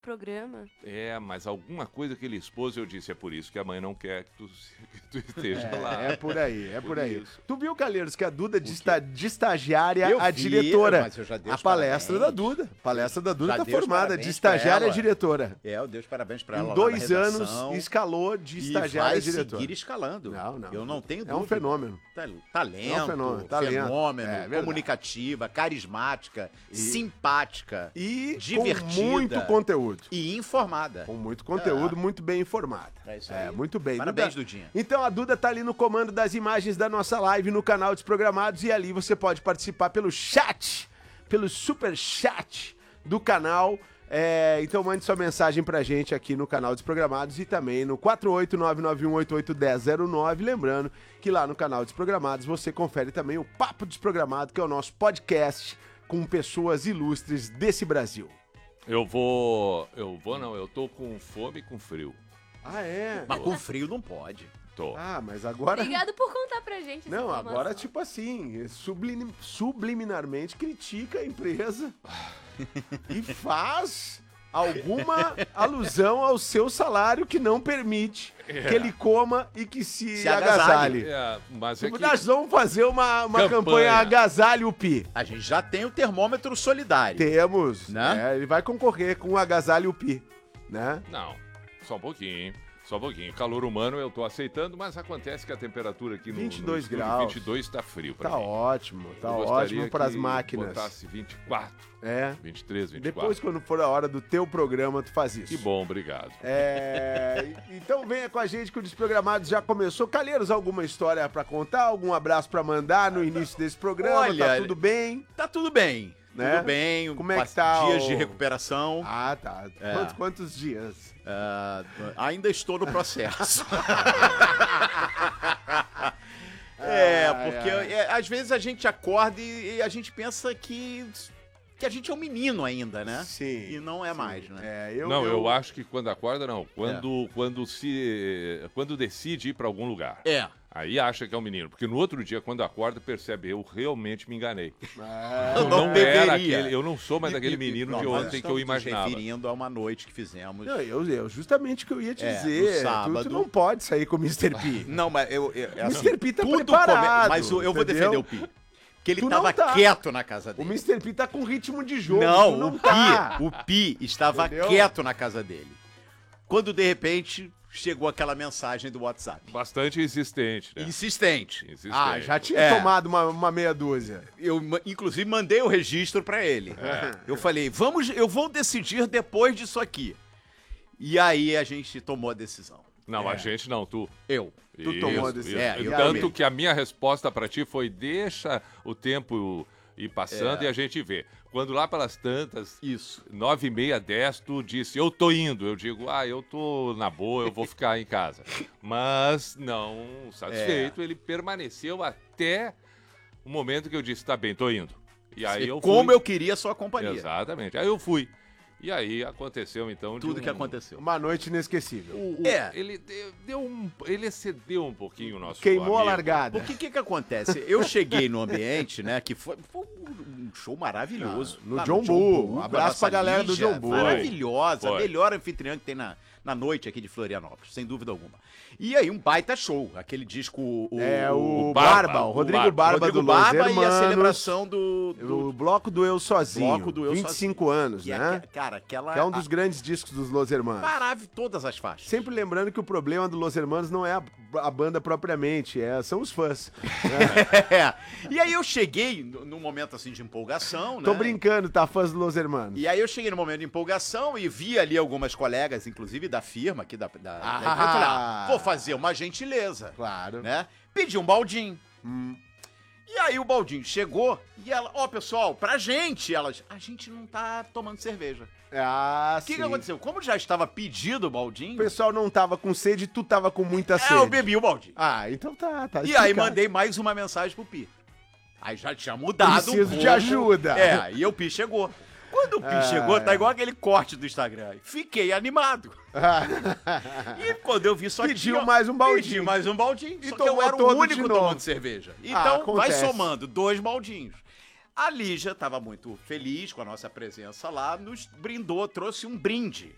programa. Mas alguma coisa que ele expôs, eu disse, é por isso que a mãe não quer que tu esteja lá. É por aí, é por aí. Isso. Tu viu, Calheiros, que a Duda de estagiária Eu a vi, diretora. mas eu já dei A os palestra parabéns. da Duda. A palestra da Duda Já tá dei os formada parabéns de estagiária pra a ela. diretora. Eu dei os parabéns pra ela Em lá 2 na anos, redação. escalou de E estagiária a vai diretora. seguir escalando. Não. Eu não tenho É dúvida. um fenômeno. Talento, É um fenômeno, talento. fenômeno, É verdade. comunicativa, carismática, simpática, E divertida. com muito conteúdo. E informada. Com muito conteúdo, muito bem informada. É isso aí. Muito bem. Parabéns, Duda. Dudinha. Então a Duda tá ali no comando das imagens da nossa live no canal Desprogramados e ali você pode participar pelo chat, pelo super chat do canal. Então mande sua mensagem pra gente aqui no canal Desprogramados e também no 48991881009. Lembrando que lá no canal Desprogramados você confere também o Papo Desprogramado, que é o nosso podcast com pessoas ilustres desse Brasil. Eu tô com fome e com frio. Ah, é? Mas com frio não pode. Tô. Ah, mas agora... Obrigado por contar pra gente essa Não, informação. agora, tipo assim, subliminarmente critica a empresa e faz alguma alusão ao seu salário que não permite que ele coma e que se agasalhe. Mas é que... Nós vamos fazer uma campanha Campanha. Agasalhe o Pi. A gente já tem o termômetro solidário. Temos, Né? ele vai concorrer com o Agasalhe o Pi, né? Não, só um pouquinho. Só um pouquinho. Calor humano eu tô aceitando, mas acontece que a temperatura aqui no 22 estúdio, graus. 22 tá frio pra Tá mim. ótimo, tá Eu gostaria ótimo para as que máquinas. botasse 24, É. 23, 24. Depois, quando for a hora do teu programa, tu faz isso. Que bom, obrigado. Então venha com a gente que o Desprogramados já começou. Calheiros, alguma história pra contar? Algum abraço pra mandar no início desse programa? Olha, Tá tudo bem? Tá tudo bem. Né? Tudo bem. Como é que tá Dias o- de recuperação. Ah, tá. Quantos dias? Ainda estou no processo. Porque às vezes a gente acorda e a gente pensa que a gente é um menino ainda, né? Sim. E não é mais, né? Eu acho que quando acorda, não. Quando decide ir pra algum lugar. Aí acha que é um menino. Porque no outro dia, quando acorda, percebe, eu realmente me enganei. Eu não era deveria. aquele, eu não sou mais daquele menino de nós ontem que eu estamos nos imaginava. referindo a uma noite que fizemos. Não, eu justamente o que eu ia te No dizer. sábado. Tu não pode sair com o Mr. P. Não, mas O Mr. P tá tudo preparado. Mas eu vou entendeu? defender o Pi. Porque ele Tu não tava tá. quieto na casa O dele. Mr. P tá com ritmo de jogo. tu Não, não o tá. Pi, o Pi estava Entendeu? quieto na casa dele. Quando de repente chegou aquela mensagem do WhatsApp. Bastante insistente, né? Insistente. Insistente. Ah, já tinha É. tomado uma meia dúzia. Eu, inclusive, mandei o registro pra ele. Eu falei, eu vou decidir depois disso aqui. E aí a gente tomou a decisão. Não, a gente não, tu. Eu. Tu tomou a decisão. eu Tanto também. que a minha resposta pra ti foi, deixa o tempo ir passando e a gente vê. Quando lá pelas tantas, Isso. 9h30, 10, tu disse, eu tô indo. Eu digo, eu tô na boa, eu vou ficar em casa. Mas não satisfeito, ele permaneceu até o momento que eu disse, tá bem, tô indo. E aí eu Como fui. eu queria a sua companhia. Exatamente. Aí eu fui. E aí aconteceu então de Tudo que aconteceu. Uma noite inesquecível. Ele excedeu um pouquinho o nosso Queimou a amigo. largada. Porque o que acontece? Eu cheguei no ambiente, né, que foi um show maravilhoso. No Lá John Bull. Um abraço nossa pra galera do Lígia, John Bull. Maravilhosa, a Foi. melhor anfitriã que tem na noite aqui de Florianópolis, sem dúvida alguma. E aí, um baita show, aquele disco... O Barba, Barba, o o Rodrigo Barba Rodrigo do Barba Los e a Hermanos. celebração do O bloco do Eu Sozinho. Bloco do Eu 25 anos, que né? cara, aquela... Que é um dos grandes discos dos Los Hermanos. Maravilhoso, todas as faixas. Sempre lembrando que o problema do Los Hermanos não é a banda propriamente, são os fãs. E aí eu cheguei num momento assim de empolgação, né? Tô brincando, tá? Fãs do Los Hermanos. E aí eu cheguei no momento de empolgação e vi ali algumas colegas, inclusive da firma aqui da empresa, e falei, vou fazer uma gentileza, Claro. né? Pedi um baldinho. E aí o baldinho chegou e ela, pessoal, pra gente, a gente não tá tomando cerveja. O que aconteceu? Como já estava pedido o O baldinho, pessoal não tava com sede, tu tava com muita sede. eu bebi o baldinho. Então tá. E aí explicado. mandei mais uma mensagem pro Pi. Aí já tinha mudado Preciso um pouco. de ajuda. E o Pi chegou. Quando o Pi chegou, tá igual aquele corte do Instagram. Fiquei animado. E quando eu vi só que Pediu tinha- mais um baldinho. Pedi mais um baldinho. E Só que eu tomou era o todo único de novo. tomando cerveja. Então vai acontece. somando 2 baldinhos. A Lígia estava muito feliz com a nossa presença lá, nos brindou, trouxe um brinde